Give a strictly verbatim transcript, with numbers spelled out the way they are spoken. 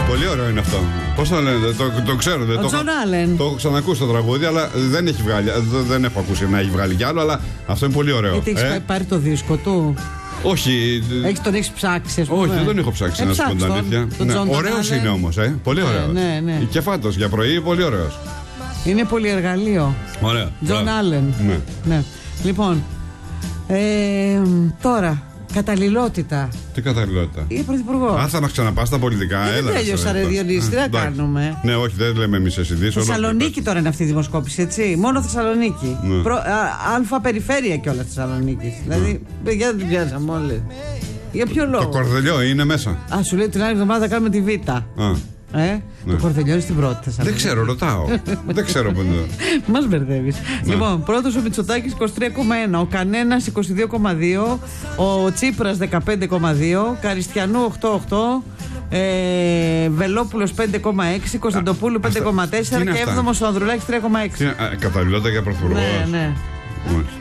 Πολύ ωραίο είναι αυτό. Πώς το λένε, το, το ξέρω. Ο Τζον Άλεν. Το έχω ξανακούσει το τραγούδι, αλλά δεν έχει βγάλει. Δεν έχω ακούσει να έχει βγάλει κι άλλο, αλλά αυτό είναι πολύ ωραίο. Γιατί έχει ε? πάρει το δίσκο του. Όχι. Έχεις, τον έχει ψάξει, ας πούμε. Όχι, δεν τον έχω ψάξει, ε, να σου πω την αλήθεια. Ναι. Ωραίος είναι όμως, ε. Πολύ ωραίος. Ναι, ναι. Και φάτος για πρωί, πολύ ωραίος. Είναι πολύ εργαλείο. Ωραία. Τζον Άλεν. Ναι. ναι. Λοιπόν, ε, τώρα, καταλληλότητα. Τι καταλληλότητα? Ή πρωθυπουργό. Αν θα μας ξαναπάς στα πολιτικά, δεν έλα. Δεν τέλειωσα, ρε Διονύση, τι να κάνουμε. Ναι, όχι, δεν λέμε εμείς εσύ. Θεσσαλονίκη τώρα είναι αυτή η δημοσκόπηση, έτσι. Μόνο Θεσσαλονίκη. Ναι. Προ, α, αλφα περιφέρεια κιόλας Θεσσαλονίκη. Δηλαδή, ναι. παιδιά δεν την πιάσαμε όλες. Για ποιο λόγο? Το Κορδελιό είναι μέσα. Α, σου λέει την άλλη εβδομάδα κάνουμε τη Β. Α. Ε, ναι. Το Κορδελιό είναι στην πρώτη Θεσσαλονίκη. Δεν ξέρω, ρωτάω. Δεν ξέρω πού είναι. Μας μπερδεύεις. Ναι. Λοιπόν, πρώτος ο Μητσοτάκης είκοσι τρία κόμμα ένα, ο Κανένας είκοσι δύο κόμμα δύο, ο Τσίπρας δεκαπέντε κόμμα δύο, Καριστιανού οκτώ κόμμα οκτώ, ε, Βελόπουλος πέντε κόμμα έξι, Κωνσταντοπούλου πέντε κόμμα τέσσερα και έβδομος ο Ανδρουλάκης τρία κόμμα έξι. Καταλληλότητα για πρωθυπουργό. Ναι, ναι.